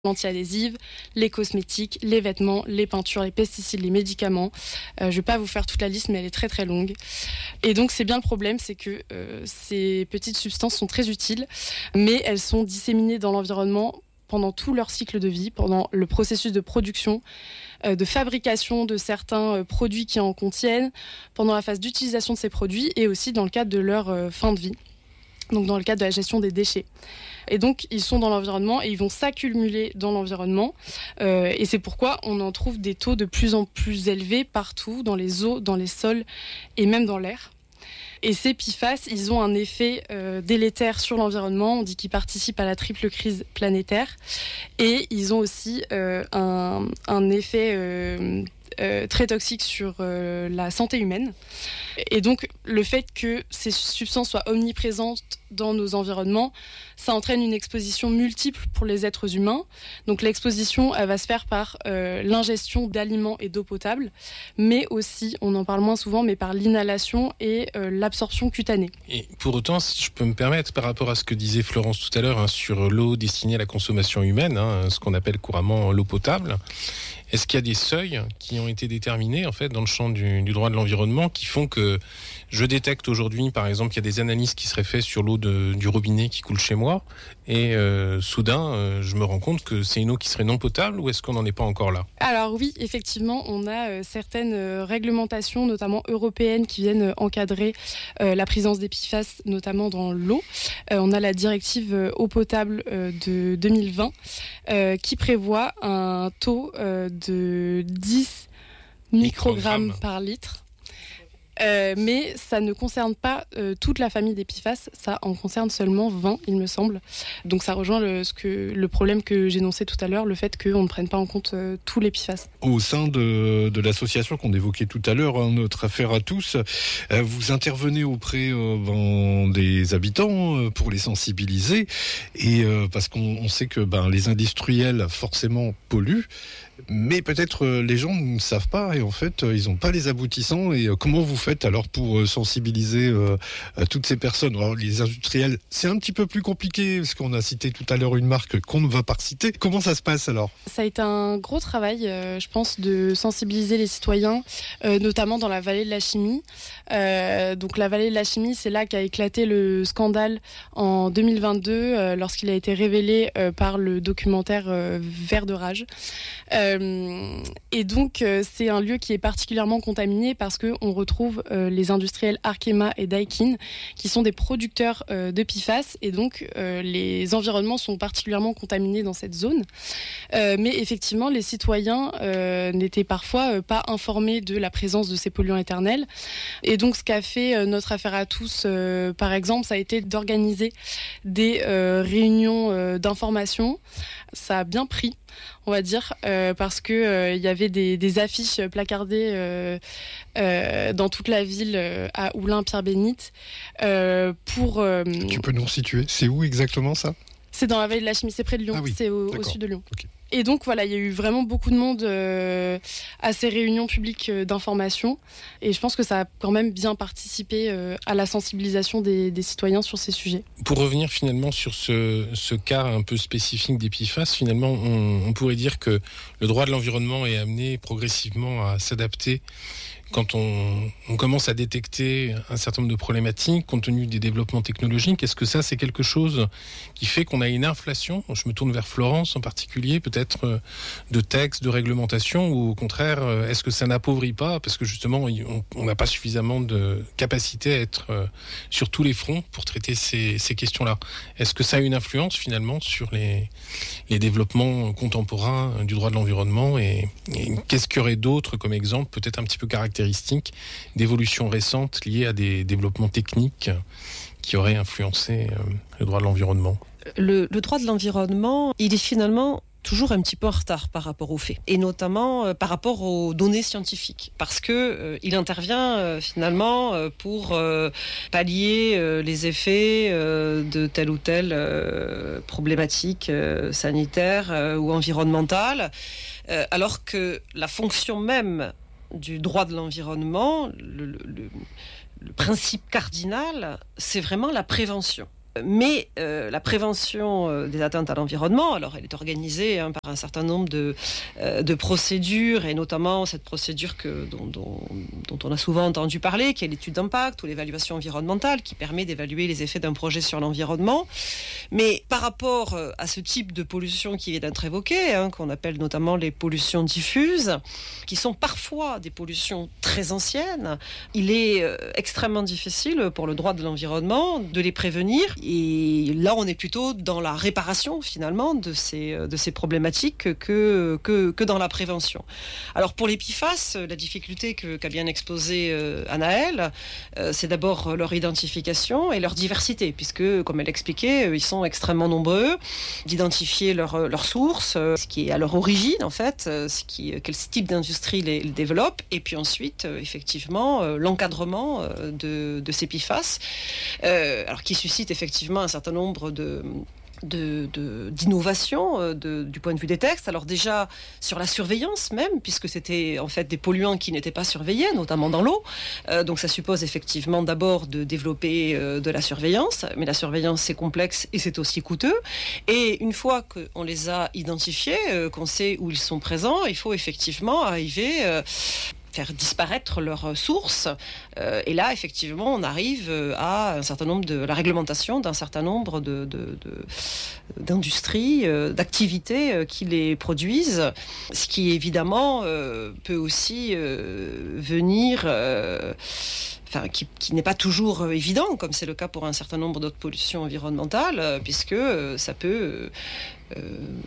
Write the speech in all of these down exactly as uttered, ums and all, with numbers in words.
l'anti-adhésive, les cosmétiques, les vêtements, les peintures, les pesticides, les médicaments. Euh, je ne vais pas vous faire toute la liste, mais elle est très très longue. Et donc c'est bien le problème, c'est que euh, ces petites substances sont très utiles, mais elles sont disséminées dans l'environnement pendant tout leur cycle de vie, pendant le processus de production, euh, de fabrication de certains euh, produits qui en contiennent, pendant la phase d'utilisation de ces produits et aussi dans le cadre de leur euh, fin de vie. Donc dans le cadre de la gestion des déchets. Et donc, ils sont dans l'environnement et ils vont s'accumuler dans l'environnement. Euh, et c'est pourquoi on en trouve des taux de plus en plus élevés partout, dans les eaux, dans les sols et même dans l'air. Et ces P F A S, ils ont un effet euh, délétère sur l'environnement. On dit qu'ils participent à la triple crise planétaire. Et ils ont aussi euh, un, un effet... Euh, Euh, très toxique sur euh, la santé humaine. Et donc, le fait que ces substances soient omniprésentes dans nos environnements, ça entraîne une exposition multiple pour les êtres humains. Donc, l'exposition, elle va se faire par euh, l'ingestion d'aliments et d'eau potable, mais aussi, on en parle moins souvent, mais par l'inhalation et euh, l'absorption cutanée. Et pour autant, si je peux me permettre, par rapport à ce que disait Florence tout à l'heure hein, sur l'eau destinée à la consommation humaine, hein, ce qu'on appelle couramment l'eau potable, est-ce qu'il y a des seuils qui ont été déterminés en fait dans le champ du, du droit de l'environnement qui font que je détecte aujourd'hui, par exemple, qu'il y a des analyses qui seraient faites sur l'eau de, du robinet qui coule chez moi et euh, soudain, euh, je me rends compte que c'est une eau qui serait non potable ou est-ce qu'on n'en est pas encore là ? Alors oui, effectivement, on a euh, certaines euh, réglementations, notamment européennes, qui viennent euh, encadrer euh, la présence des P F A S, notamment dans l'eau. Euh, on a la directive euh, eau potable euh, de deux mille vingt euh, qui prévoit un taux euh, de dix microgrammes, microgrammes par litre. Euh, mais ça ne concerne pas euh, toute la famille des P F A S, ça en concerne seulement vingt, il me semble. Donc ça rejoint le, ce que, le problème que j'énonçais tout à l'heure, le fait qu'on ne prenne pas en compte euh, tous les P F A S. Au sein de, de l'association qu'on évoquait tout à l'heure, hein, notre affaire à tous, euh, vous intervenez auprès euh, ben, des habitants euh, pour les sensibiliser, et euh, parce qu'on on sait que ben, les industriels forcément polluent, mais peut-être euh, les gens ne savent pas et en fait euh, ils n'ont pas les aboutissants. Et euh, comment vous faites alors pour euh, sensibiliser euh, toutes ces personnes ? Alors, les industriels, c'est un petit peu plus compliqué parce qu'on a cité tout à l'heure une marque qu'on ne va pas citer. Comment ça se passe alors ? Ça a été un gros travail, euh, je pense, de sensibiliser les citoyens, euh, notamment dans la vallée de la chimie. Euh, donc la vallée de la chimie, c'est là qu'a éclaté le scandale en deux mille vingt-deux euh, lorsqu'il a été révélé euh, par le documentaire euh, Vert de rage. Euh, et donc euh, c'est un lieu qui est particulièrement contaminé parce qu'on retrouve euh, les industriels Arkema et Daikin qui sont des producteurs euh, de P F A S et donc euh, les environnements sont particulièrement contaminés dans cette zone. Euh, mais effectivement les citoyens euh, n'étaient parfois euh, pas informés de la présence de ces polluants éternels et donc ce qu'a fait euh, notre affaire à tous euh, par exemple, ça a été d'organiser des euh, réunions euh, d'information. Ça a bien pris, on va dire, euh, parce que euh, il y avait des, des affiches placardées euh, euh, dans toute la ville euh, à Oulin-Pierre-Bénite euh, pour. Euh, tu peux nous resituer ? C'est où exactement ça ? C'est dans la vallée de la chimie, c'est près de Lyon, ah oui, c'est au, au sud de Lyon. Okay. Et donc voilà, il y a eu vraiment beaucoup de monde euh, à ces réunions publiques euh, d'information. Et je pense que ça a quand même bien participé euh, à la sensibilisation des, des citoyens sur ces sujets. Pour revenir finalement sur ce, ce cas un peu spécifique des P F A S, finalement on, on pourrait dire que le droit de l'environnement est amené progressivement à s'adapter quand on, on commence à détecter un certain nombre de problématiques compte tenu des développements technologiques. Est-ce que ça, c'est quelque chose qui fait qu'on a une inflation ? Je me tourne vers Florence en particulier, peut-être de textes, de réglementation, ou au contraire, est-ce que ça n'appauvrit pas ? Parce que justement, on n'a pas suffisamment de capacité à être sur tous les fronts pour traiter ces, ces questions-là. Est-ce que ça a une influence finalement sur les, les développements contemporains du droit de l'environnement ? et, et qu'est-ce qu'il y aurait d'autre comme exemple, peut-être un petit peu caractéristique d'évolutions récentes liées à des développements techniques qui auraient influencé le droit de l'environnement. Le, le droit de l'environnement, il est finalement toujours un petit peu en retard par rapport aux faits, et notamment euh, par rapport aux données scientifiques, parce que euh, il intervient euh, finalement euh, pour euh, pallier euh, les effets euh, de telle ou telle euh, problématique euh, sanitaire euh, ou environnementale, euh, alors que la fonction même du droit de l'environnement, le, le, le principe cardinal, c'est vraiment la prévention. Mais euh, la prévention euh, des atteintes à l'environnement, alors elle est organisée hein, par un certain nombre de, euh, de procédures, et notamment cette procédure que, dont, dont, dont on a souvent entendu parler, qui est l'étude d'impact ou l'évaluation environnementale, qui permet d'évaluer les effets d'un projet sur l'environnement. Mais par rapport à ce type de pollution qui vient d'être évoqué, hein, qu'on appelle notamment les pollutions diffuses, qui sont parfois des pollutions très anciennes, il est euh, extrêmement difficile pour le droit de l'environnement de les prévenir. Et là, on est plutôt dans la réparation, finalement, de ces, de ces problématiques que, que, que dans la prévention. Alors, pour les P F A S, la difficulté que, qu'a bien exposée euh, Anaëlle, euh, c'est d'abord leur identification et leur diversité, puisque, comme elle expliquait, ils sont extrêmement nombreux, d'identifier leurs leur sources, euh, ce qui est à leur origine, en fait, euh, ce qui, quel type d'industrie les, les développe, et puis ensuite, euh, effectivement, euh, l'encadrement euh, de, de ces P F A S, euh, alors qui suscite effectivement effectivement un certain nombre de, de, de, d'innovations de, du point de vue des textes. Alors déjà sur la surveillance même, puisque c'était en fait des polluants qui n'étaient pas surveillés, notamment dans l'eau. Euh, donc ça suppose effectivement d'abord de développer euh, de la surveillance, mais la surveillance c'est complexe et c'est aussi coûteux. Et une fois qu'on les a identifiés, euh, qu'on sait où ils sont présents, il faut effectivement arriver... Euh, faire disparaître leurs sources. Euh, et là, effectivement, on arrive à un certain nombre de la réglementation d'un certain nombre de, de, de, d'industries, euh, d'activités euh, qui les produisent, ce qui évidemment euh, peut aussi euh, venir... Euh, Enfin, qui, qui n'est pas toujours euh, évident, comme c'est le cas pour un certain nombre d'autres pollutions environnementales, euh, puisque euh, ça peut euh,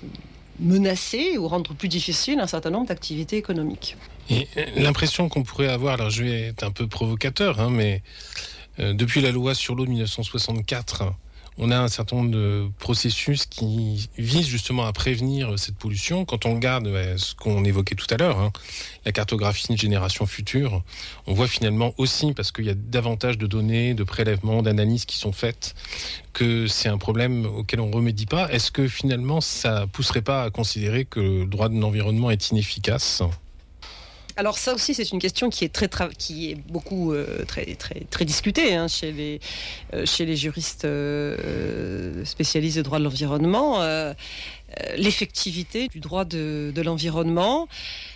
menacer ou rendre plus difficile un certain nombre d'activités économiques. Et l'impression qu'on pourrait avoir, alors je vais être un peu provocateur, hein, mais euh, depuis la loi sur l'eau de dix-neuf cent soixante-quatre, on a un certain nombre de processus qui visent justement à prévenir cette pollution. Quand on regarde bah, ce qu'on évoquait tout à l'heure, hein, la cartographie de génération future, on voit finalement aussi, parce qu'il y a davantage de données, de prélèvements, d'analyses qui sont faites, que c'est un problème auquel on ne remédie pas. Est-ce que finalement ça ne pousserait pas à considérer que le droit de l'environnement est inefficace ? Alors ça aussi, c'est une question qui est très tra- qui est beaucoup euh, très très très discutée hein, chez les euh, chez les juristes euh, spécialistes de droit de l'environnement. Euh, euh, l'effectivité du droit de, de l'environnement.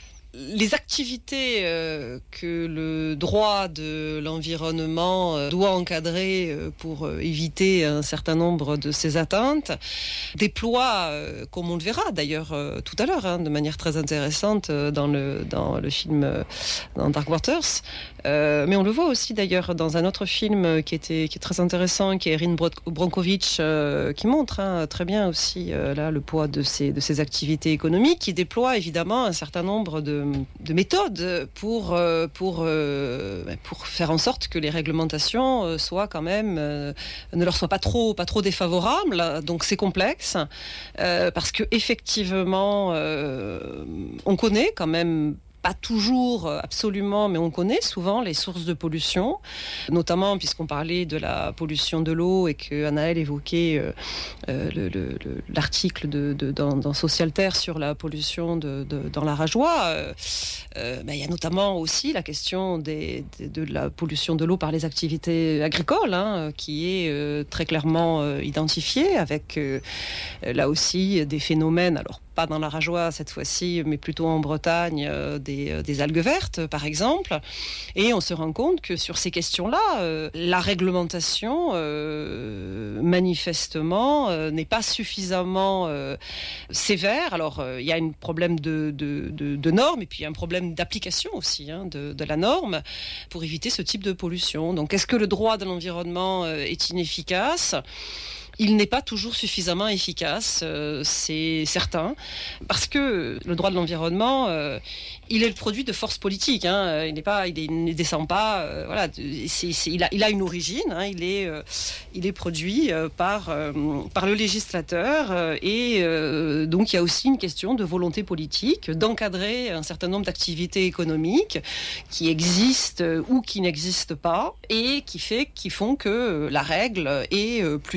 Les activités euh, que le droit de l'environnement euh, doit encadrer euh, pour euh, éviter un certain nombre de ces atteintes déploient, euh, comme on le verra d'ailleurs euh, tout à l'heure, hein, de manière très intéressante euh, dans le dans le film euh, dans Dark Waters. Euh, mais on le voit aussi d'ailleurs dans un autre film qui était qui est très intéressant, qui est Erin Brockovich, euh, qui montre hein, très bien aussi euh, là le poids de ces de ces activités économiques, qui déploient évidemment un certain nombre de de méthodes pour, pour, pour faire en sorte que les réglementations soient quand même, ne leur soient pas trop, pas trop défavorables. Donc c'est complexe, euh, parce que effectivement, euh, on connaît quand même pas toujours absolument, mais on connaît souvent les sources de pollution, notamment puisqu'on parlait de la pollution de l'eau et que Anaëlle évoquait euh, le, le, le, l'article de, de, dans, dans Socialterre sur la pollution de, de, dans la Rajoie. Euh, euh, ben, il y a notamment aussi la question des, de, de la pollution de l'eau par les activités agricoles, hein, qui est euh, très clairement euh, identifiée, avec euh, là aussi des phénomènes, alors pas dans la Rajoie cette fois-ci, mais plutôt en Bretagne, euh, des, euh, des algues vertes, par exemple. Et on se rend compte que sur ces questions-là, euh, la réglementation, euh, manifestement, euh, n'est pas suffisamment euh, sévère. Alors, il euh, y a un problème de, de, de, de normes, et puis un problème d'application aussi, hein, de, de la norme, pour éviter ce type de pollution. Donc, est-ce que le droit de l'environnement euh, est inefficace ? Il n'est pas toujours suffisamment efficace, euh, c'est certain, parce que le droit de l'environnement, euh, il est le produit de forces politiques. Hein, il n'est pas, il, est, il ne descend pas. Euh, voilà, c'est, c'est, il a, il a une origine. Hein, il est, euh, il est produit euh, par euh, par le législateur, euh, et euh, donc il y a aussi une question de volonté politique d'encadrer un certain nombre d'activités économiques qui existent euh, ou qui n'existent pas, et qui fait, qui font que euh, la règle est euh, plus ou moins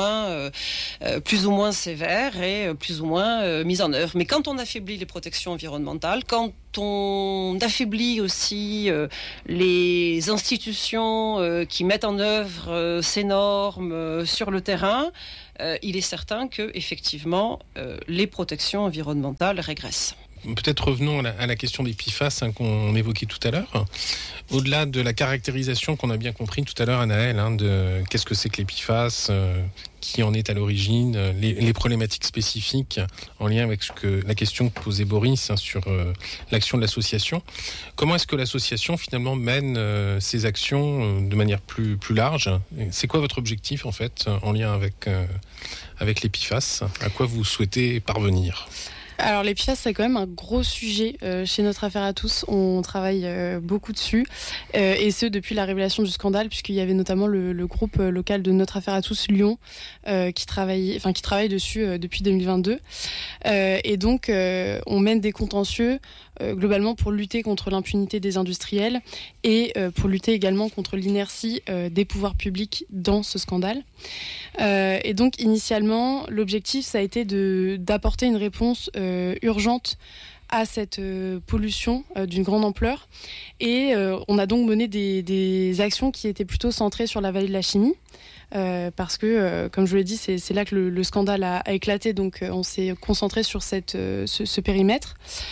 moins, euh, euh, plus ou moins sévères et euh, plus ou moins euh, mises en œuvre. Mais quand on affaiblit les protections environnementales, quand on affaiblit aussi euh, les institutions euh, qui mettent en œuvre euh, ces normes euh, sur le terrain, euh, il est certain que effectivement euh, les protections environnementales régressent. Peut-être revenons à la, à la question des P F A S hein, qu'on évoquait tout à l'heure. Au-delà de la caractérisation qu'on a bien compris tout à l'heure, Anaëlle, hein, de qu'est-ce que c'est que les P F A S, euh, qui en est à l'origine, les, les problématiques spécifiques en lien avec ce que, la question que posait Boris hein, sur euh, l'action de l'association. Comment est-ce que l'association finalement mène euh, ses actions euh, de manière plus, plus large ? C'est quoi votre objectif en fait en lien avec, euh, avec les P F A S ? À quoi vous souhaitez parvenir ? Alors les P F A S, c'est quand même un gros sujet euh, chez Notre Affaire à tous. On travaille euh, beaucoup dessus, euh, et ce depuis la révélation du scandale, puisqu'il y avait notamment le, le groupe local de Notre Affaire à tous Lyon euh, qui travaille, enfin qui travaille dessus euh, depuis deux mille vingt-deux. Euh, et donc euh, on mène des contentieux euh, globalement pour lutter contre l'impunité des industriels et euh, pour lutter également contre l'inertie euh, des pouvoirs publics dans ce scandale. Euh, et donc initialement, l'objectif ça a été de d'apporter une réponse euh, Euh, urgente à cette euh, pollution euh, d'une grande ampleur. Et euh, on a donc mené des, des actions qui étaient plutôt centrées sur la vallée de la chimie. Euh, parce que, euh, comme je vous l'ai dit, c'est, c'est là que le, le scandale a, a éclaté, donc euh, on s'est concentré sur cette, euh, ce, ce périmètre.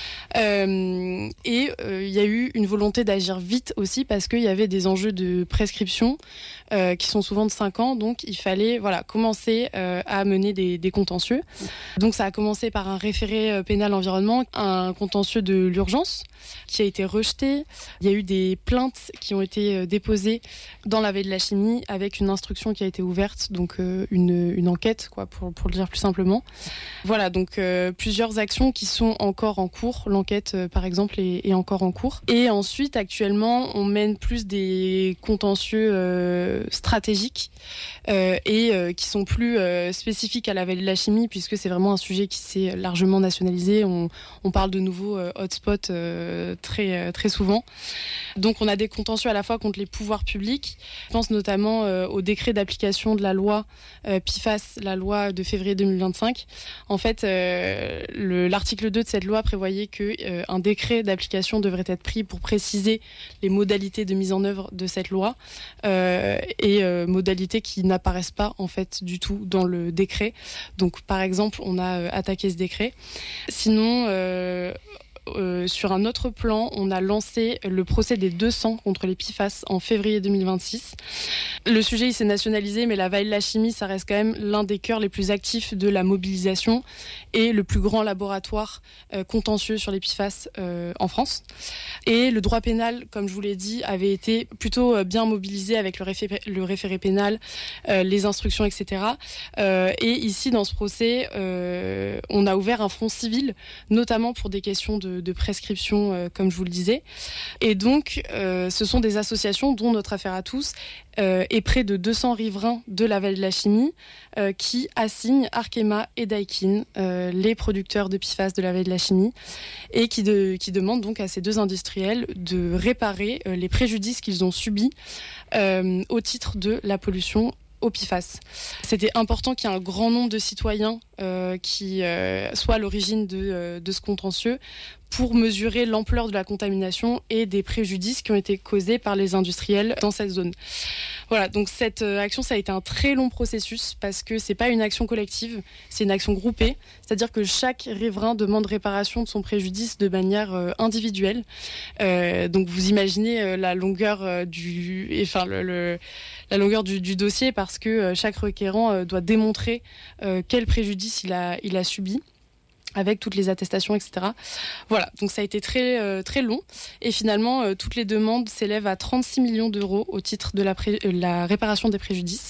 Euh, et il euh, y a eu une volonté d'agir vite aussi, parce qu'il y avait des enjeux de prescription euh, qui sont souvent de cinq ans, donc il fallait voilà, commencer euh, à mener des, des contentieux. Donc ça a commencé par un référé pénal environnement, un contentieux de l'urgence qui a été rejeté. Il y a eu des plaintes qui ont été déposées dans la veille de la chimie avec une instruction qui a été ouverte, donc euh, une, une enquête, quoi, pour, pour le dire plus simplement. Voilà, donc euh, plusieurs actions qui sont encore en cours. L'enquête, euh, par exemple, est, est encore en cours. Et ensuite, actuellement, on mène plus des contentieux euh, stratégiques euh, et euh, qui sont plus euh, spécifiques à la vallée de la chimie, puisque c'est vraiment un sujet qui s'est largement nationalisé. On, on parle de nouveaux euh, hotspots euh, très, euh, très souvent. Donc on a des contentieux à la fois contre les pouvoirs publics. Je pense notamment euh, au décret d'application de la loi euh, P F A S, la loi de février deux mille vingt-cinq. En fait, euh, le, l'article deux de cette loi prévoyait qu'un euh, décret d'application devrait être pris pour préciser les modalités de mise en œuvre de cette loi euh, et euh, modalités qui n'apparaissent pas en fait du tout dans le décret. Donc par exemple, on a euh, attaqué ce décret. Sinon... Euh, Euh, sur un autre plan, on a lancé le procès des deux cents contre les P F A S en février deux mille vingt-six. Le sujet il s'est nationalisé, mais la vallée de la chimie, ça reste quand même l'un des cœurs les plus actifs de la mobilisation et le plus grand laboratoire euh, contentieux sur les P F A S euh, en France. Et le droit pénal, comme je vous l'ai dit, avait été plutôt euh, bien mobilisé avec le référé, le référé pénal, euh, les instructions, et cetera. Euh, et ici, dans ce procès, euh, on a ouvert un front civil, notamment pour des questions de de prescription, euh, comme je vous le disais. Et donc, euh, ce sont des associations, dont Notre Affaire à tous, euh, et près de deux cents riverains de la vallée de la chimie, euh, qui assignent Arkema et Daikin, euh, les producteurs de P F A S de la vallée de la chimie, et qui, de, qui demandent donc à ces deux industriels de réparer euh, les préjudices qu'ils ont subis euh, au titre de la pollution au P F A S. C'était important qu'il y ait un grand nombre de citoyens euh, qui euh, soient à l'origine de, euh, de ce contentieux pour mesurer l'ampleur de la contamination et des préjudices qui ont été causés par les industriels dans cette zone. Voilà, donc cette euh, action, ça a été un très long processus parce que c'est pas une action collective, c'est une action groupée, c'est-à-dire que chaque riverain demande réparation de son préjudice de manière euh, individuelle. Euh, donc vous imaginez euh, la longueur euh, du, enfin le, le, la longueur du, du dossier parce que euh, chaque requérant euh, doit démontrer euh, quel préjudice il a, il a subi, avec toutes les attestations, et cetera. Voilà, donc ça a été très, euh, très long. Et finalement, euh, toutes les demandes s'élèvent à trente-six millions d'euros au titre de la, pré- euh, la réparation des préjudices.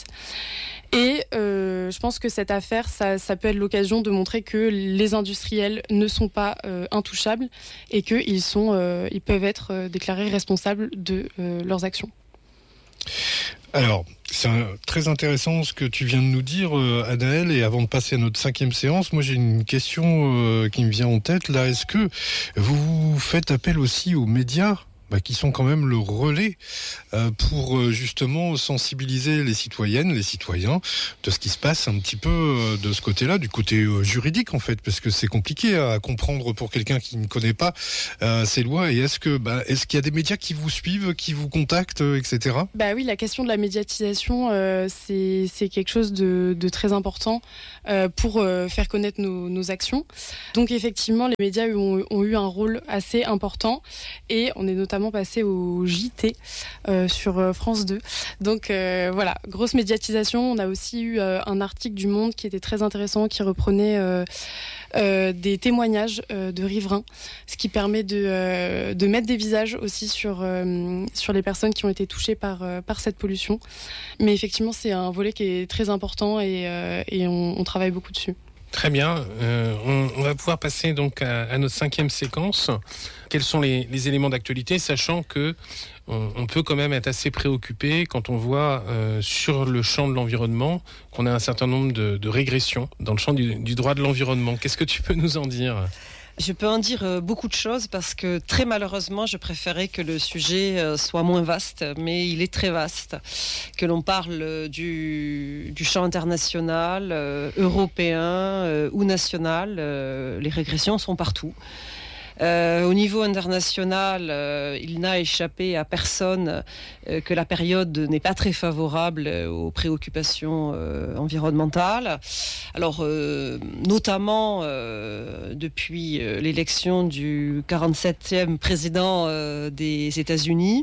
Et euh, je pense que cette affaire, ça, ça peut être l'occasion de montrer que les industriels ne sont pas euh, intouchables et qu'ils sont, euh, ils peuvent être euh, déclarés responsables de euh, leurs actions. Alors, c'est un, très intéressant ce que tu viens de nous dire, euh, Anaëlle, et avant de passer à notre cinquième séance, moi j'ai une question euh, qui me vient en tête. Là, est-ce que vous faites appel aussi aux médias bah, qui sont quand même le relais euh, pour euh, justement sensibiliser les citoyennes, les citoyens de ce qui se passe un petit peu euh, de ce côté-là, du côté euh, juridique en fait, parce que c'est compliqué à comprendre pour quelqu'un qui ne connaît pas euh, ces lois. Et est-ce que bah, est-ce qu'il y a des médias qui vous suivent, qui vous contactent, euh, et cetera. Bah oui, la question de la médiatisation, euh, c'est, c'est quelque chose de, de très important euh, pour euh, faire connaître nos, nos actions. Donc effectivement, les médias ont, ont eu un rôle assez important et on est notamment passé au J T euh, sur France deux. Donc euh, voilà, grosse médiatisation. On a aussi eu euh, un article du Monde qui était très intéressant, qui reprenait euh, euh, des témoignages euh, de riverains, ce qui permet de, euh, de mettre des visages aussi sur, euh, sur les personnes qui ont été touchées par, euh, par cette pollution. Mais effectivement, c'est un volet qui est très important et, euh, et on, on travaille beaucoup dessus. Très bien, euh, on, on va pouvoir passer donc à, à notre cinquième séquence. Quels sont les, les éléments d'actualité, sachant que on, on peut quand même être assez préoccupé quand on voit euh, sur le champ de l'environnement qu'on a un certain nombre de, de régressions dans le champ du, du droit de l'environnement. Qu'est-ce que tu peux nous en dire ? Je peux en dire beaucoup de choses parce que très malheureusement, je préférais que le sujet soit moins vaste, mais il est très vaste. Que l'on parle du, du champ international, euh, européen euh, ou national, euh, les régressions sont partout. Euh, au niveau international, euh, il n'a échappé à personne euh, que la période n'est pas très favorable aux préoccupations euh, environnementales. Alors, euh, notamment euh, depuis euh, l'élection du quarante-septième président euh, des États-Unis,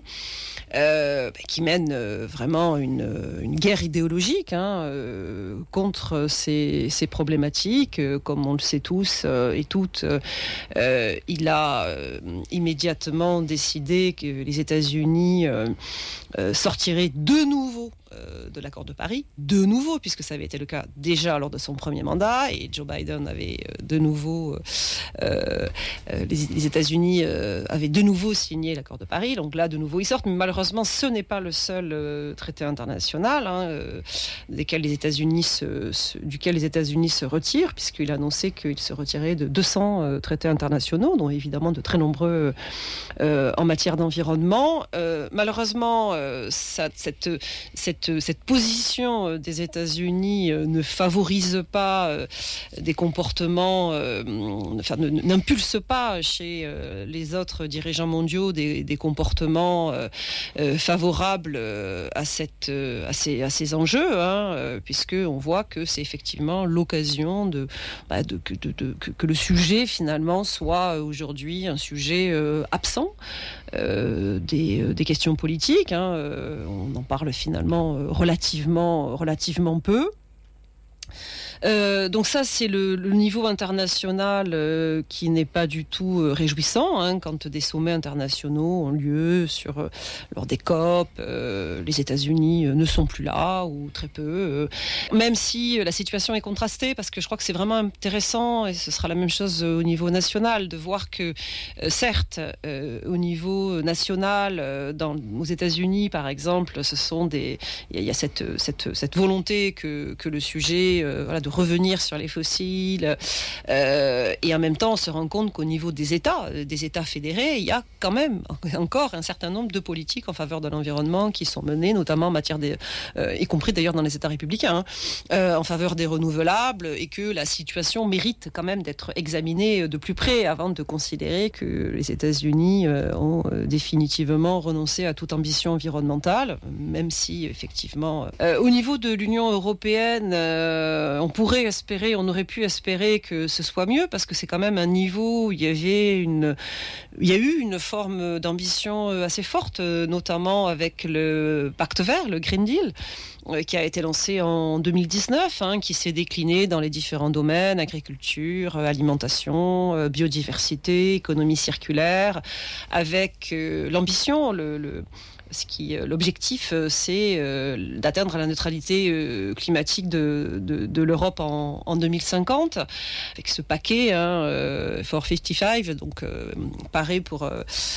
euh, qui mène euh, vraiment une, une guerre idéologique hein, euh, contre ces, ces problématiques, euh, comme on le sait tous euh, et toutes. Euh, il Il a euh, immédiatement décidé que les États-Unis euh, euh, sortiraient de nouveau euh, de l'accord de Paris, de nouveau, puisque ça avait été le cas déjà lors de son premier mandat, et Joe Biden avait euh, de nouveau, euh, euh, les, les États-Unis euh, avaient de nouveau signé l'accord de Paris, donc là de nouveau ils sortent, mais malheureusement ce n'est pas le seul euh, traité international hein, euh, desquels les États-Unis se, se, duquel les États-Unis se retirent, puisqu'il a annoncé qu'il se retirait de deux cents euh, traités internationaux, dont évidemment de très nombreux euh, en matière d'environnement. Euh, malheureusement, euh, ça, cette, cette, cette position des États-Unis euh, ne favorise pas euh, des comportements, euh, enfin, ne, n'impulse pas chez euh, les autres dirigeants mondiaux des, des comportements euh, euh, favorables euh, à, cette, euh, à, ces, à ces enjeux, hein, euh, puisqu'on voit que c'est effectivement l'occasion de, bah, de, de, de, de que, que le sujet finalement soit aujourd'hui un sujet euh, absent euh, des, euh, des questions politiques. Hein, euh, on en parle finalement euh, relativement, relativement peu. Euh, donc ça, c'est le, le niveau international euh, qui n'est pas du tout euh, réjouissant hein, quand des sommets internationaux ont lieu sur, euh, lors des COP. Euh, les États-Unis euh, ne sont plus là ou très peu. Euh, même si euh, la situation est contrastée, parce que je crois que c'est vraiment intéressant, et ce sera la même chose euh, au niveau national, de voir que euh, certes, euh, au niveau national, euh, dans, aux États-Unis par exemple, ce sont des, il y, y a cette, cette, cette volonté que, que le sujet euh, voilà, de revenir sur les fossiles euh, et en même temps on se rend compte qu'au niveau des États, des États fédérés, il y a quand même encore un certain nombre de politiques en faveur de l'environnement qui sont menées, notamment en matière des, euh, y compris d'ailleurs dans les États républicains, hein, euh, en faveur des renouvelables, et que la situation mérite quand même d'être examinée de plus près avant de considérer que les États-Unis euh, ont euh, définitivement renoncé à toute ambition environnementale, même si effectivement euh, au niveau de l'Union européenne euh, on pourrait espérer, on aurait pu espérer que ce soit mieux, parce que c'est quand même un niveau où il y avait une, il y a eu une forme d'ambition assez forte, notamment avec le Pacte vert, le Green Deal, qui a été lancé en deux mille dix-neuf, hein, qui s'est décliné dans les différents domaines, agriculture, alimentation, biodiversité, économie circulaire, avec euh, l'ambition, le, le Ce qui, l'objectif, c'est euh, d'atteindre la neutralité euh, climatique de, de, de l'Europe en, en deux mille cinquante, avec ce paquet hein, euh, for cinquante-cinq, donc euh, paré pour, euh,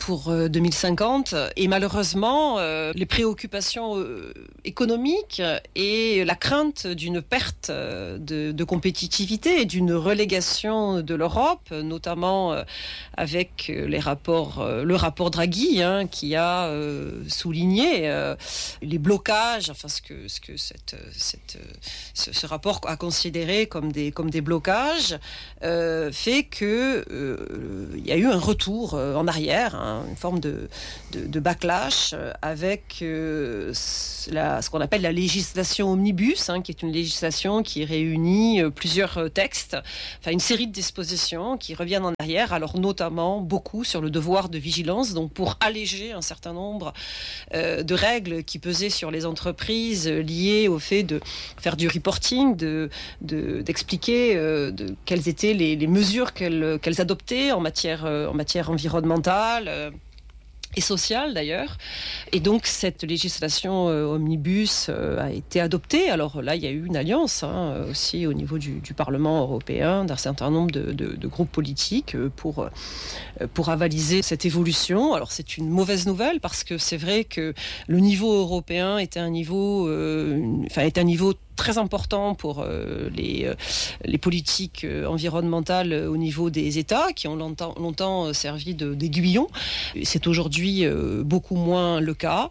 pour euh, deux mille cinquante. Et malheureusement, euh, les préoccupations euh, économiques et la crainte d'une perte euh, de, de compétitivité et d'une relégation de l'Europe, notamment euh, avec les rapports, euh, le rapport Draghi, hein, qui a euh, souligné euh, les blocages, enfin ce que, ce que cette, cette, ce, ce rapport a considéré comme des, comme des blocages, euh, fait que euh, il y a eu un retour euh, en arrière, hein, une forme de, de, de backlash euh, avec euh, la, ce qu'on appelle la législation omnibus, hein, qui est une législation qui réunit euh, plusieurs textes, enfin une série de dispositions qui reviennent en arrière, alors notamment beaucoup sur le devoir de vigilance, donc pour alléger un certain nombre euh, de règles qui pesaient sur les entreprises liées au fait de faire du reporting, de, de, d'expliquer euh, de, quelles étaient les, les mesures qu'elles, qu'elles adoptaient en matière, euh, en matière environnementale euh, et sociale d'ailleurs. Et donc cette législation euh, omnibus euh, a été adoptée. Alors là, il y a eu une alliance hein, aussi au niveau du, du Parlement européen, d'un certain nombre de, de, de groupes politiques euh, pour, euh, pour avaliser cette évolution. Alors c'est une mauvaise nouvelle parce que c'est vrai que le niveau européen était un niveau, euh, une, enfin, est un niveau très important pour euh, les, euh, les politiques euh, environnementales au niveau des États qui ont longtemps, longtemps servi de, d'aiguillon. C'est aujourd'hui euh, beaucoup moins le cas.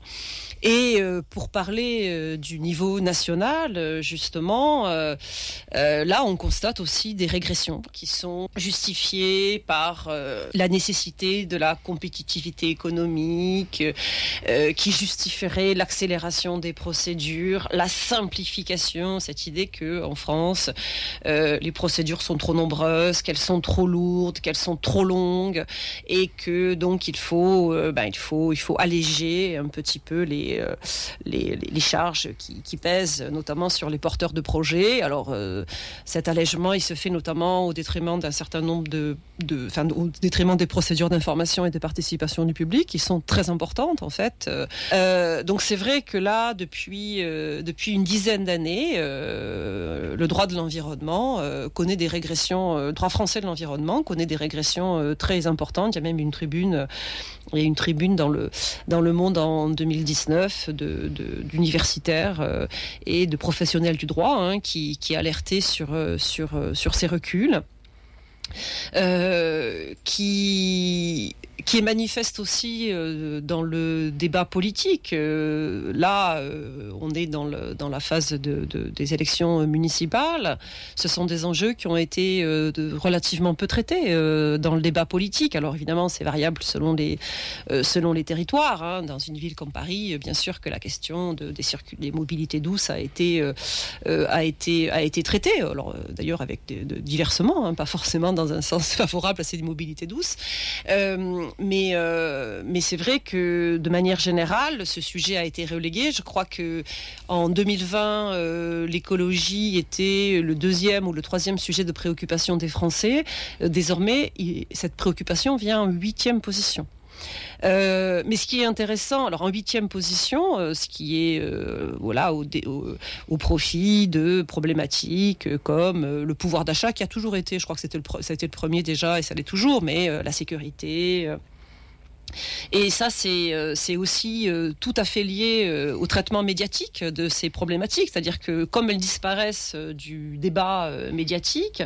Et euh, pour parler euh, du niveau national, euh, justement, euh, euh, là, on constate aussi des régressions qui sont justifiées par euh, la nécessité de la compétitivité économique, euh, qui justifierait l'accélération des procédures, la simplification, cette idée que en France, euh, les procédures sont trop nombreuses, qu'elles sont trop lourdes, qu'elles sont trop longues, et que donc il faut, euh, ben, il faut, il faut alléger un petit peu les Les, les charges qui, qui pèsent notamment sur les porteurs de projets. Alors euh, cet allègement il se fait notamment au détriment d'un certain nombre de, de enfin, au détriment des procédures d'information et de participation du public qui sont très importantes en fait. Euh, donc c'est vrai que là depuis, euh, depuis une dizaine d'années euh, le droit de l'environnement euh, connaît des régressions, euh, le droit français de l'environnement connaît des régressions euh, très importantes. Il y a même une tribune euh, il y a une tribune dans le, dans le Monde en deux mille dix-neuf de, de, d'universitaires euh, et de professionnels du droit hein, qui, qui alertaient sur, sur, sur ces reculs. Euh, qui, qui est manifeste aussi euh, dans le débat politique. Euh, là, euh, on est dans, le, dans la phase de, de, des élections municipales. Ce sont des enjeux qui ont été euh, de, relativement peu traités euh, dans le débat politique. Alors évidemment, c'est variable selon les, euh, selon les territoires. Hein. Dans une ville comme Paris, bien sûr que la question de, des, circuits, des mobilités douces a été, euh, a été, a été traitée. Alors, d'ailleurs, avec de, de, diversement, hein, pas forcément dans un sens favorable à ces mobilités douces. Euh, mais, euh, mais c'est vrai que de manière générale, ce sujet a été relégué. Je crois que en deux mille vingt, euh, l'écologie était le deuxième ou le troisième sujet de préoccupation des Français. Euh, désormais, il, cette préoccupation vient en huitième position. Euh, mais ce qui est intéressant, alors en huitième position, euh, ce qui est euh, voilà au, au, au profit de problématiques comme euh, le pouvoir d'achat qui a toujours été, je crois que c'était le, ça a été le premier déjà et ça l'est toujours, mais euh, la sécurité. Euh, Et ça, c'est, c'est aussi euh, tout à fait lié euh, au traitement médiatique de ces problématiques. C'est-à-dire que comme elles disparaissent euh, du débat euh, médiatique,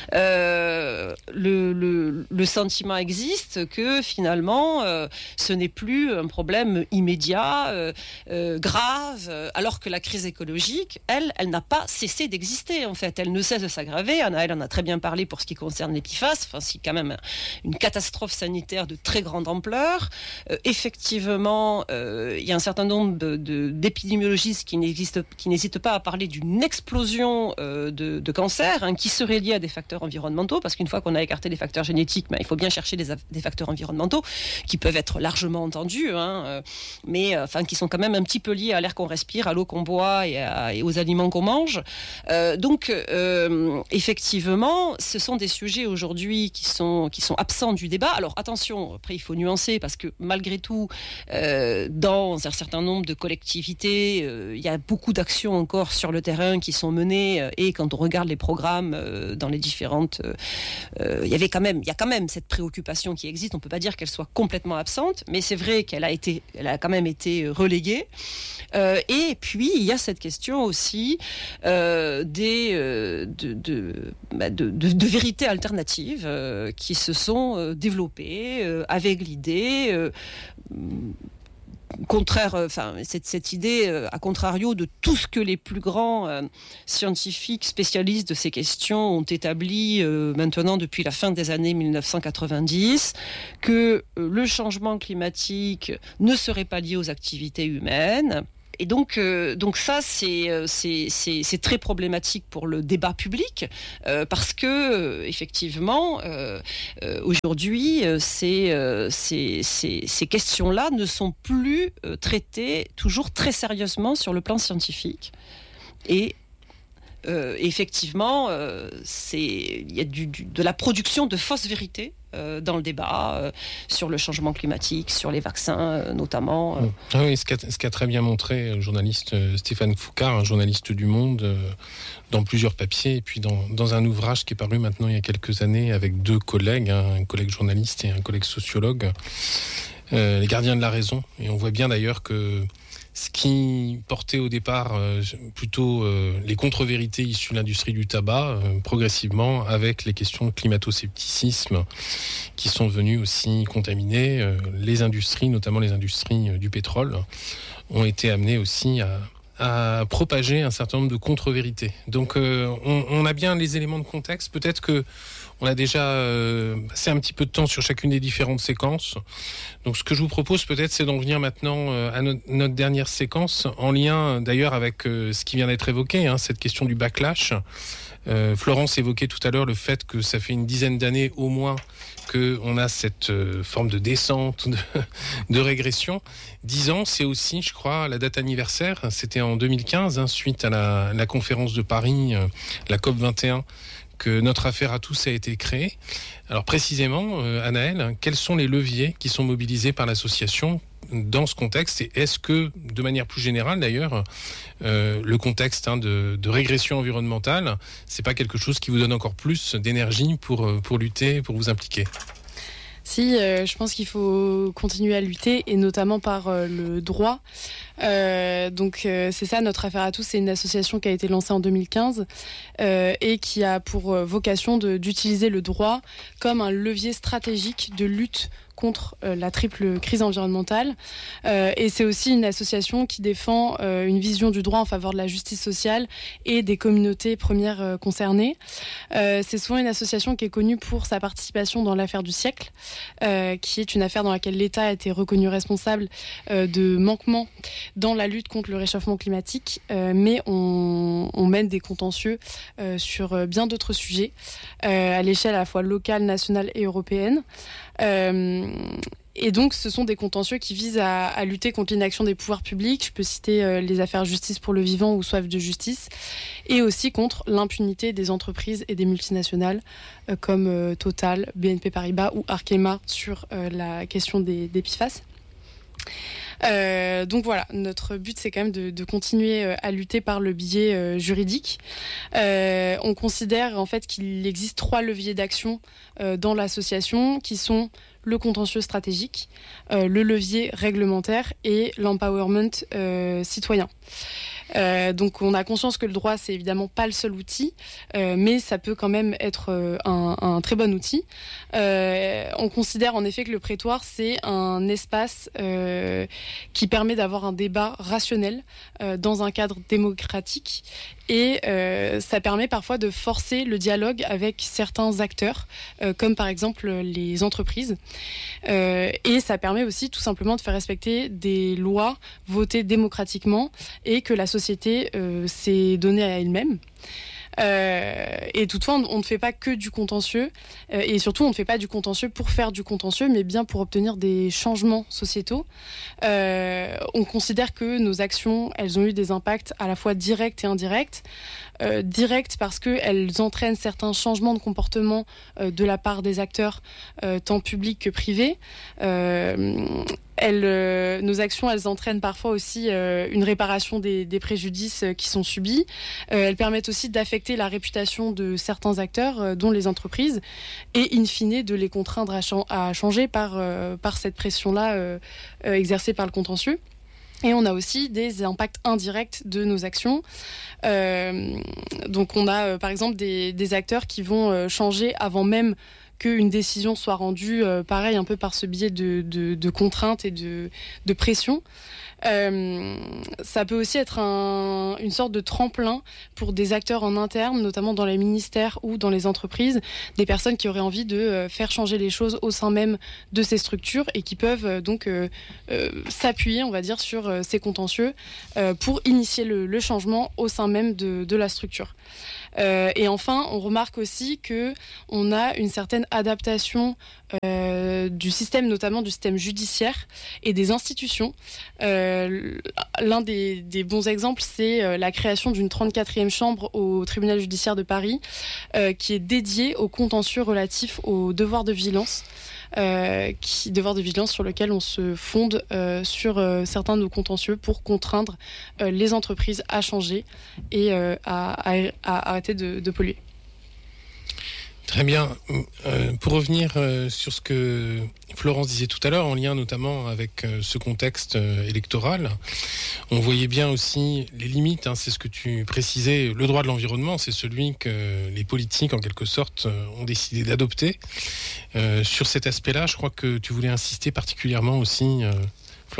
euh, le, le, le sentiment existe que finalement, euh, ce n'est plus un problème immédiat, euh, euh, grave, alors que la crise écologique, elle, elle n'a pas cessé d'exister. En fait, elle ne cesse de s'aggraver. Anaëlle en a très bien parlé pour ce qui concerne les P F A S. Enfin, c'est quand même une catastrophe sanitaire de très grande ampleur. Euh, effectivement, euh, il y a un certain nombre de, de, d'épidémiologistes qui, qui n'hésitent pas à parler d'une explosion euh, de, de cancers hein, qui serait liée à des facteurs environnementaux, parce qu'une fois qu'on a écarté les facteurs génétiques, ben, il faut bien chercher des, des facteurs environnementaux qui peuvent être largement entendus, hein, euh, mais euh, enfin, qui sont quand même un petit peu liés à l'air qu'on respire, à l'eau qu'on boit et, à, et aux aliments qu'on mange. Euh, donc, euh, effectivement, ce sont des sujets aujourd'hui qui sont, qui sont absents du débat. Alors, attention, après, il faut nuancer, parce que malgré tout, euh, dans un certain nombre de collectivités, euh, il y a beaucoup d'actions encore sur le terrain qui sont menées, euh, et quand on regarde les programmes euh, dans les différentes, euh, euh, il y avait quand même, il y a quand même cette préoccupation qui existe. On peut pas dire qu'elle soit complètement absente, mais c'est vrai qu'elle a été, elle a quand même été reléguée. Euh, et puis il y a cette question aussi euh, des euh, de, de, bah de, de, de vérités alternatives euh, qui se sont euh, développées euh, avec l'idée euh, contraire, enfin cette, cette idée euh, à contrario de tout ce que les plus grands euh, scientifiques spécialistes de ces questions ont établi euh, maintenant depuis la fin des années mille neuf cent quatre-vingt-dix, que euh, le changement climatique ne serait pas lié aux activités humaines. Et donc, euh, donc ça, c'est, c'est, c'est, c'est très problématique pour le débat public, euh, parce que, euh, effectivement, euh, euh, aujourd'hui, euh, ces, euh, ces, ces, ces questions-là ne sont plus euh, traitées toujours très sérieusement sur le plan scientifique. Et euh, effectivement, euh, c'est, il y a du, du, de la production de fausses vérités Euh, dans le débat euh, sur le changement climatique, sur les vaccins euh, notamment. Euh. Ah oui, ce qu'a, ce qu'a très bien montré le journaliste Stéphane Foucard, un journaliste du Monde, euh, dans plusieurs papiers, et puis dans, dans un ouvrage qui est paru maintenant il y a quelques années avec deux collègues, hein, un collègue journaliste et un collègue sociologue, euh, les gardiens de la raison. Et on voit bien d'ailleurs que ce qui portait au départ euh, plutôt euh, les contre-vérités issues de l'industrie du tabac, euh, progressivement, avec les questions de climato-scepticisme qui sont venues aussi contaminer, euh, les industries, notamment les industries euh, du pétrole, ont été amenées aussi à, à propager un certain nombre de contre-vérités. Donc euh, on, on a bien les éléments de contexte. Peut-être que on a déjà euh, passé un petit peu de temps sur chacune des différentes séquences. Donc ce que je vous propose peut-être, c'est d'en venir maintenant euh, à notre, notre dernière séquence, en lien d'ailleurs avec euh, ce qui vient d'être évoqué, hein, cette question du backlash. Euh, Florence évoquait tout à l'heure le fait que ça fait une dizaine d'années au moins qu'on a cette euh, forme de descente, de, de régression. Dix ans, c'est aussi, je crois, la date anniversaire. C'était en deux mille quinze, hein, suite à la, la conférence de Paris, euh, la COP vingt et un, que notre affaire à tous a été créée. Alors précisément, euh, Anaëlle, quels sont les leviers qui sont mobilisés par l'association dans ce contexte, et est-ce que, de manière plus générale d'ailleurs, euh, le contexte hein, de, de régression environnementale, c'est pas quelque chose qui vous donne encore plus d'énergie pour, pour lutter, pour vous impliquer ? Si, euh, je pense qu'il faut continuer à lutter, et notamment par euh, le droit. Euh, donc euh, c'est ça, notre affaire à tous, c'est une association qui a été lancée en deux mille quinze euh, et qui a pour euh, vocation de, d'utiliser le droit comme un levier stratégique de lutte contre euh, la triple crise environnementale. Euh, et c'est aussi une association qui défend euh, une vision du droit en faveur de la justice sociale et des communautés premières euh, concernées. Euh, c'est souvent une association qui est connue pour sa participation dans l'affaire du siècle, euh, qui est une affaire dans laquelle l'État a été reconnu responsable euh, de manquements dans la lutte contre le réchauffement climatique, euh, mais on, on mène des contentieux euh, sur bien d'autres sujets, euh, à l'échelle à la fois locale, nationale et européenne. Euh, et donc, ce sont des contentieux qui visent à, à lutter contre l'inaction des pouvoirs publics. Je peux citer euh, les affaires justice pour le vivant ou soif de justice, et aussi contre l'impunité des entreprises et des multinationales euh, comme euh, Total, B N P Paribas ou Arkema sur euh, la question des, des P FAS. Euh, donc voilà, notre but c'est quand même de, de continuer à lutter par le biais euh, juridique. Euh, on considère en fait qu'il existe trois leviers d'action euh, dans l'association qui sont le contentieux stratégique, euh, le levier réglementaire et l'empowerment euh, citoyen. Euh, donc on a conscience que le droit c'est évidemment pas le seul outil, euh, mais ça peut quand même être euh, un, un très bon outil. Euh, on considère en effet que le prétoire c'est un espace euh, qui permet d'avoir un débat rationnel euh, dans un cadre démocratique, et euh, ça permet parfois de forcer le dialogue avec certains acteurs, euh, comme par exemple les entreprises, euh, et ça permet aussi tout simplement de faire respecter des lois votées démocratiquement et que la société euh, s'est donnée à elle-même. Euh, et toutefois, on, on ne fait pas que du contentieux, euh, et surtout, on ne fait pas du contentieux pour faire du contentieux, mais bien pour obtenir des changements sociétaux. Euh, on considère que nos actions, elles ont eu des impacts à la fois directs et indirects. euh, directes parce qu'elles entraînent certains changements de comportement euh, de la part des acteurs, euh, tant publics que privés. Euh, elles, euh, nos actions, elles entraînent parfois aussi euh, une réparation des, des préjudices euh, qui sont subis. Euh, elles permettent aussi d'affecter la réputation de certains acteurs, euh, dont les entreprises, et in fine de les contraindre à, ch- à changer par, euh, par cette pression-là euh, euh, exercée par le contentieux. Et on a aussi des impacts indirects de nos actions. Euh, donc on a euh, par exemple des, des acteurs qui vont euh, changer avant même qu'une décision soit rendue, euh, pareil, un peu par ce biais de, de, de contraintes et de, de pression. Euh, ça peut aussi être un, une sorte de tremplin pour des acteurs en interne, notamment dans les ministères ou dans les entreprises, des personnes qui auraient envie de euh, faire changer les choses au sein même de ces structures et qui peuvent euh, donc euh, euh, s'appuyer, on va dire, sur euh, ces contentieux euh, pour initier le, le changement au sein même de, de la structure. Euh, et enfin, on remarque aussi que on a une certaine adaptation euh, du système, notamment du système judiciaire et des institutions. Euh, l'un des, des bons exemples, c'est euh, la création d'une trente-quatrième chambre au tribunal judiciaire de Paris, euh, qui est dédiée aux contentieux relatifs au devoir de vigilance. Euh, qui, devoir de vigilance sur lequel on se fonde euh, sur euh, certains de nos contentieux pour contraindre euh, les entreprises à changer et euh, à, à, à arrêter de, de polluer. Très bien. Euh, pour revenir euh, sur ce que Florence disait tout à l'heure, en lien notamment avec euh, ce contexte euh, électoral, on voyait bien aussi les limites, hein, c'est ce que tu précisais, le droit de l'environnement, c'est celui que les politiques, en quelque sorte, euh, ont décidé d'adopter. Euh, sur cet aspect-là, je crois que tu voulais insister particulièrement aussi, euh, Florence ?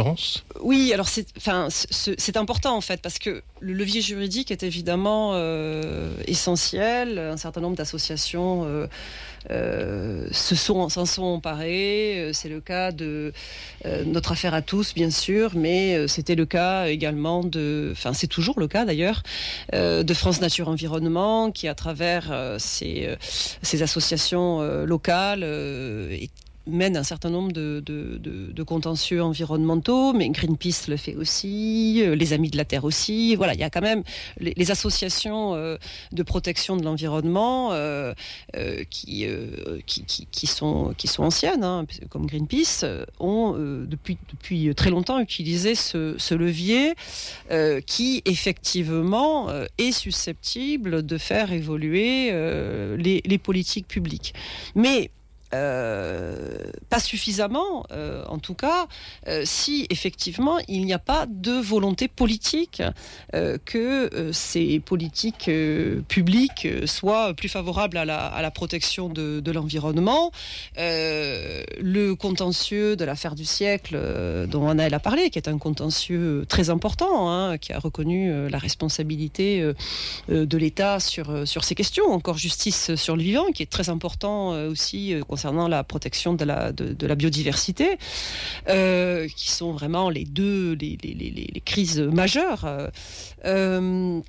Oui, alors c'est, enfin, c'est, c'est important en fait, parce que le levier juridique est évidemment euh, essentiel. Un certain nombre d'associations euh, euh, se sont, s'en sont emparées. C'est le cas de euh, notre affaire à tous, bien sûr, mais c'était le cas également de, enfin c'est toujours le cas d'ailleurs, euh, de France Nature Environnement, qui à travers euh, ces, euh, ces associations euh, locales euh, est mène un certain nombre de, de, de, de contentieux environnementaux, mais Greenpeace le fait aussi, les Amis de la Terre aussi. Voilà, il y a quand même les, les associations euh, de protection de l'environnement euh, euh, qui, euh, qui, qui, qui, sont, qui sont anciennes, hein, comme Greenpeace, ont euh, depuis, depuis très longtemps utilisé ce, ce levier euh, qui, effectivement, euh, est susceptible de faire évoluer euh, les, les politiques publiques. Mais Euh, pas suffisamment, euh, en tout cas, euh, si effectivement il n'y a pas de volonté politique euh, que euh, ces politiques euh, publiques soient plus favorables à la, à la protection de, de l'environnement. Euh, le contentieux de l'affaire du siècle euh, dont Anaëlle a parlé, qui est un contentieux très important, hein, qui a reconnu euh, la responsabilité euh, de l'État sur, sur ces questions, encore justice sur le vivant, qui est très important euh, aussi euh, concernant la protection de la, de, de la biodiversité, euh, qui sont vraiment les deux les, les, les, les crises majeures. Euh,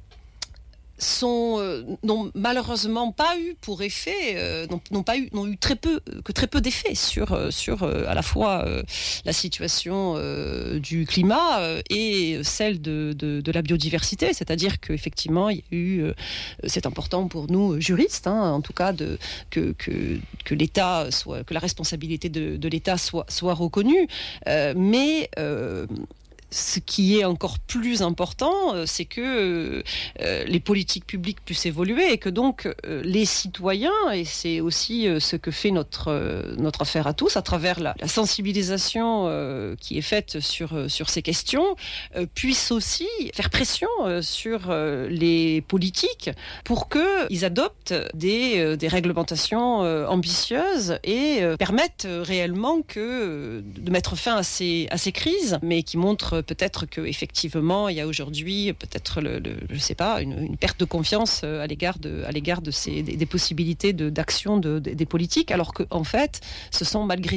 sont euh, n'ont malheureusement pas eu pour effet euh, n'ont, n'ont pas eu n'ont eu très peu que très peu d'effets sur sur euh, à la fois euh, la situation euh, du climat euh, et celle de, de de la biodiversité, c'est-à-dire que effectivement il y a eu euh, c'est important pour nous juristes, hein, en tout cas de que que que l'État soit que la responsabilité de de l'État soit soit reconnue, euh, mais euh, ce qui est encore plus important, c'est que euh, les politiques publiques puissent évoluer et que donc euh, les citoyens, et c'est aussi euh, ce que fait notre, euh, notre affaire à tous, à travers la, la sensibilisation euh, qui est faite sur, sur ces questions, euh, puissent aussi faire pression euh, sur euh, les politiques pour qu'ils adoptent des, euh, des réglementations euh, ambitieuses et euh, permettent réellement que, de mettre fin à ces, à ces crises, mais qui montrent peut-être qu'effectivement, il y a aujourd'hui peut-être, le, le, je sais pas, une, une perte de confiance à l'égard de, à l'égard de ces, des, des possibilités de, d'action de, de, des politiques, alors qu'en fait, ce sont malgré tout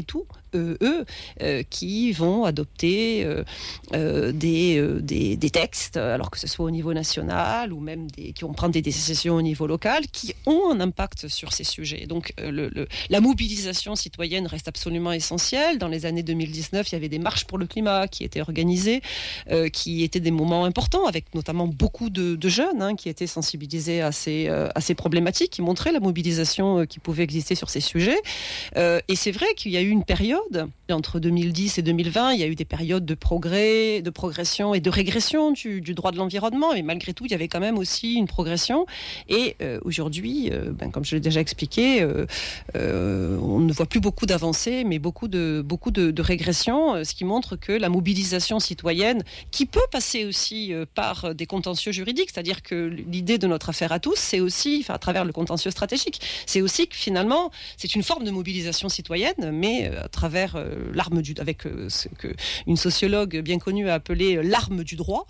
euh, eux, euh, qui vont adopter euh, euh, des, euh, des, des textes, alors que ce soit au niveau national ou même des, qui vont prendre des décisions au niveau local, qui ont un impact sur ces sujets. Donc euh, le, le, la mobilisation citoyenne reste absolument essentielle. Dans les années deux mille dix-neuf, il y avait des marches pour le climat qui étaient organisées, euh, qui étaient des moments importants, avec notamment beaucoup de, de jeunes hein, qui étaient sensibilisés à ces, euh, à ces problématiques, qui montraient la mobilisation euh, qui pouvait exister sur ces sujets. Euh, et c'est vrai qu'il y a eu une période, entre deux mille dix et deux mille vingt, il y a eu des périodes de progrès, de progression et de régression du, du droit de l'environnement, mais malgré tout, il y avait quand même aussi une progression. Et euh, aujourd'hui, euh, ben, comme je l'ai déjà expliqué, euh, euh, on ne voit plus beaucoup d'avancées, mais beaucoup de, beaucoup de, de régression, euh, ce qui montre que la mobilisation citoyenne, qui peut passer aussi euh, par des contentieux juridiques, c'est-à-dire que l'idée de notre affaire à tous, c'est aussi, enfin, à travers le contentieux stratégique, c'est aussi que finalement, c'est une forme de mobilisation citoyenne, mais euh, à travers euh, l'arme du, avec euh, ce que une sociologue bien connue a appelé euh, l'arme du droit,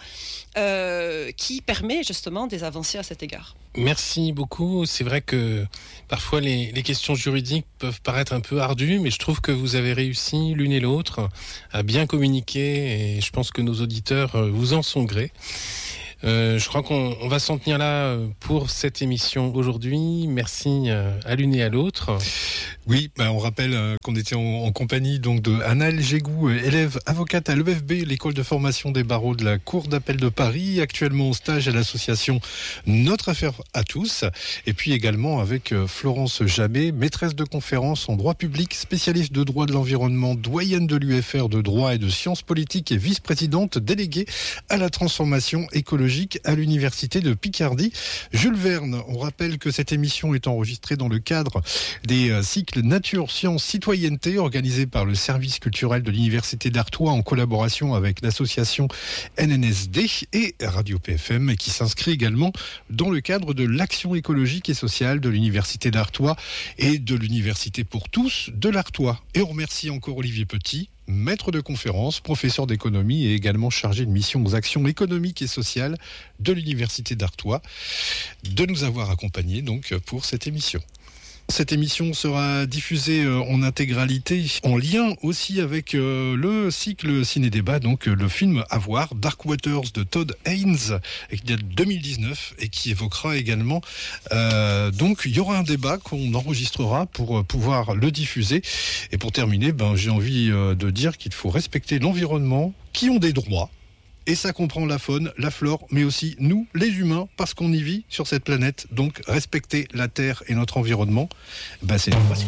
euh, qui permet justement des avancées à cet égard. Merci beaucoup. C'est vrai que parfois les, les questions juridiques peuvent paraître un peu ardues, mais je trouve que vous avez réussi l'une et l'autre à bien communiquer et je pense que nos auditeurs vous en sont gré. Euh, je crois qu'on on va s'en tenir là pour cette émission aujourd'hui. Merci à l'une et à l'autre. Oui, bah on rappelle euh, qu'on était en, en compagnie donc de Anaëlle Gégou, élève avocate à l'E F B, l'école de formation des barreaux de la Cour d'appel de Paris, actuellement au stage à l'association Notre Affaire à tous, et puis également avec euh, Florence Jamet, maîtresse de conférence en droit public, spécialiste de droit de l'environnement, doyenne de l'U F R de droit et de sciences politiques et vice-présidente déléguée à la transformation écologique à l'université de Picardie. Jules Verne, on rappelle que cette émission est enregistrée dans le cadre des euh, cycles Nature, Sciences, Citoyenneté organisés par le service culturel de l'université d'Artois en collaboration avec l'association N N S D et Radio P F M, qui s'inscrit également dans le cadre de l'action écologique et sociale de l'université d'Artois et de l'université pour tous de l'Artois. Et on remercie encore Olivier Petit, maître de conférence, professeur d'économie et également chargé de mission aux actions économiques et sociales de l'université d'Artois, de nous avoir accompagnés donc pour cette émission. Cette émission sera diffusée en intégralité, en lien aussi avec le cycle ciné-débat, donc le film à voir, Dark Waters de Todd Haynes, qui date de deux mille dix-neuf et qui évoquera également... Euh, donc il y aura un débat qu'on enregistrera pour pouvoir le diffuser. Et pour terminer, ben, j'ai envie de dire qu'il faut respecter l'environnement, qui ont des droits. Et ça comprend la faune, la flore, mais aussi nous, les humains, parce qu'on y vit sur cette planète. Donc, respecter la Terre et notre environnement, ben c'est facile.